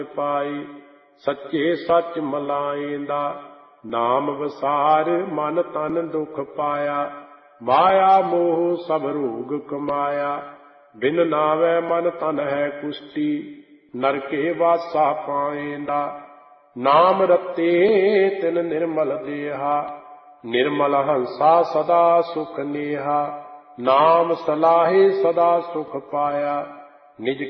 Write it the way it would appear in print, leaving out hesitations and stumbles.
ਪਾਈ। ਸੱਚੇ ਸੱਚ ਮਲਾਏਂਦਾ ਨਾਮ ਵਸਾਰ, ਮਨ ਤਨ ਦੁਖ ਪਾਇਆ। ਮਾਇਆ ਮੋਹ ਸਭ ਰੋਗ ਕਮਾਇਆ, ਬਿਨ ਨਾਵੈ ਮਨ ਤਨ ਹੈ ਕੁਸ਼ਟੀ। ਨਰਕੇ ਵਾਸਾ ਪਾਏਂਦਾ ਨਾਮ ਰਤੇ, ਤਿਨ ਨਿਰਮਲ ਦੇਹਾ। ਨਿਰਮਲ ਹੰਸਾ ਸਦਾ ਸੁਖ ਨੇਹਾ, ਨਾਮ ਸਲਾਹੇ ਸਦਾ ਸੁਖ ਪਾਇਆ। ਨਿਜ